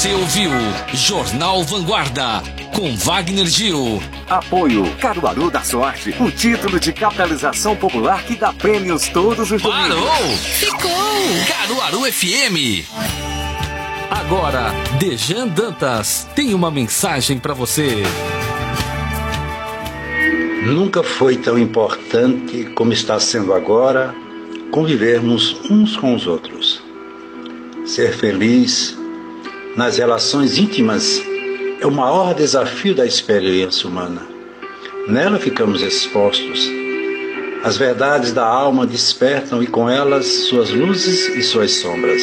Você ouviu Jornal Vanguarda com Wagner Gil. Apoio Caruaru da Sorte, o título de capitalização popular que dá prêmios todos os domingos. Parou! Ficou! Caruaru FM. Agora, Dejan Dantas tem uma mensagem para você. Nunca foi tão importante como está sendo agora convivermos uns com os outros. Ser feliz nas relações íntimas é o maior desafio da experiência humana. Nela ficamos expostos. As verdades da alma despertam e com elas suas luzes e suas sombras.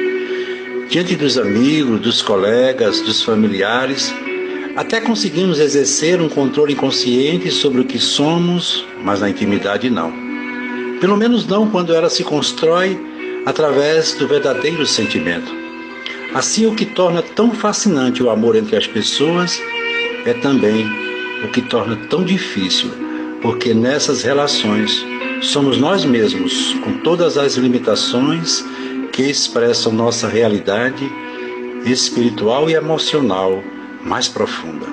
Diante dos amigos, dos colegas, dos familiares, até conseguimos exercer um controle inconsciente sobre o que somos, mas na intimidade não. Pelo menos não quando ela se constrói através do verdadeiro sentimento. Assim, o que torna tão fascinante o amor entre as pessoas é também o que torna tão difícil, porque nessas relações somos nós mesmos, com todas as limitações que expressam nossa realidade espiritual e emocional mais profunda.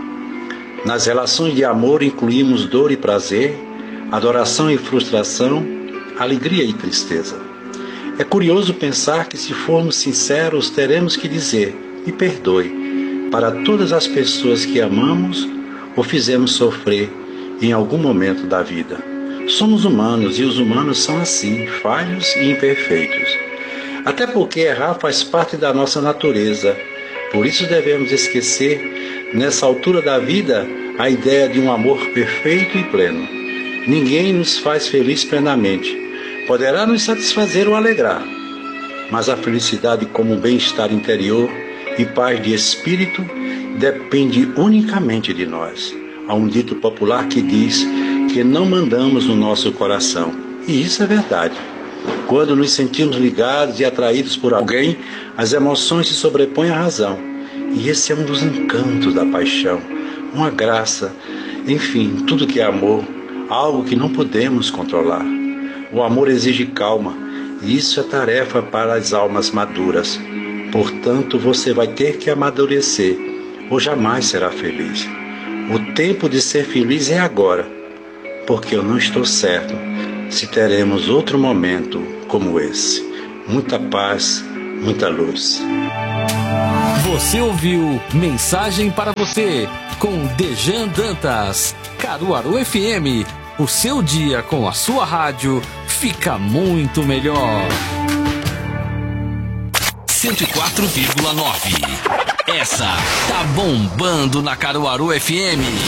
Nas relações de amor incluímos dor e prazer, adoração e frustração, alegria e tristeza. É curioso pensar que, se formos sinceros, teremos que dizer: me perdoe, para todas as pessoas que amamos ou fizemos sofrer em algum momento da vida. Somos humanos e os humanos são assim, falhos e imperfeitos. Até porque errar faz parte da nossa natureza. Por isso devemos esquecer, nessa altura da vida, a ideia de um amor perfeito e pleno. Ninguém nos faz feliz plenamente. Poderá nos satisfazer ou alegrar, mas a felicidade como bem-estar interior e paz de espírito depende unicamente de nós. Há um dito popular que diz que não mandamos no nosso coração, e isso é verdade. Quando nos sentimos ligados e atraídos por alguém, as emoções se sobrepõem à razão, e esse é um dos encantos da paixão, uma graça, enfim, tudo que é amor, algo que não podemos controlar. O amor exige calma, e isso é tarefa para as almas maduras. Portanto, você vai ter que amadurecer, ou jamais será feliz. O tempo de ser feliz é agora, porque eu não estou certo se teremos outro momento como esse. Muita paz, muita luz. Você ouviu Mensagem para Você, com Dejan Dantas. Caruaru FM. O seu dia com a sua rádio fica muito melhor. 104,9. Essa tá bombando na Caruaru FM.